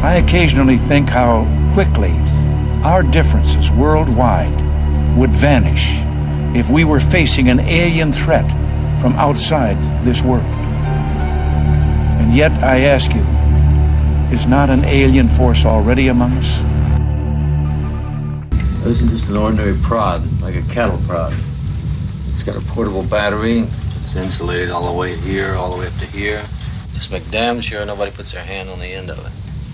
I occasionally think how quickly our differences worldwide would vanish if we were facing an alien threat from outside this world. And yet, I ask you, is not an alien force already among us? This is just an ordinary prod, like a cattle prod. It's got a portable battery. It's insulated all the way here, all the way up to here. Just make damn sure nobody puts their hand on the end of it.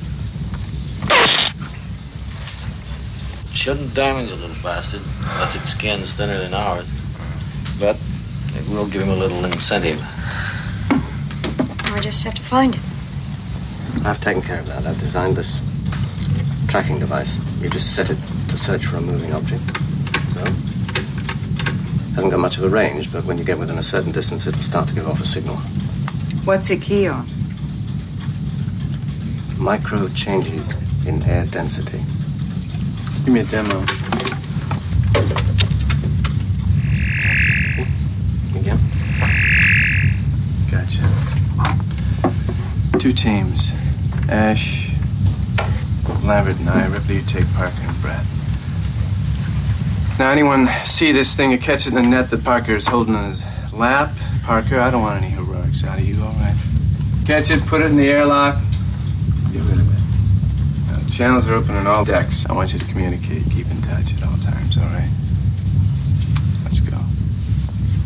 Shouldn't damage a little bastard, unless its skin's thinner than ours. But it will give him a little incentive. I just have to find it. I've taken care of that. I've designed this tracking device. You just set it to search for a moving object. So, hasn't got much of a range, but when you get within a certain distance, it'll start to give off a signal. What's it key on? Micro changes in air density. Give me a demo. See? Again? Gotcha. 2 teams. Ash, Lambert and I. Ripley, you take Parker and Brad. Now, anyone see this thing or catch it in the net that Parker is holding in his lap? Parker, I don't want any heroics out of you, all right? Catch it, put it in the airlock, get rid of it. Now, channels are open on all decks. I want you to communicate, keep in touch at all times, all right?